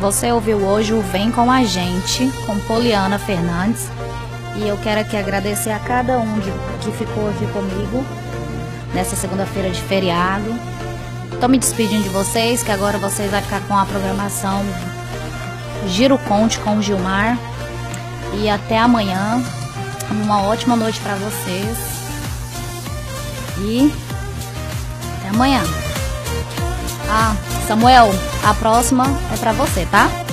você ouviu hoje o Vem Com a Gente, com Poliana Fernandes. E eu quero aqui agradecer a cada um que ficou aqui comigo nessa segunda-feira de feriado. Tô me despedindo de vocês, que agora vocês vão ficar com a programação Giro Conte com o Gilmar. E até amanhã. Uma ótima noite pra vocês. E até amanhã. Ah, Samuel, a próxima é pra você, tá?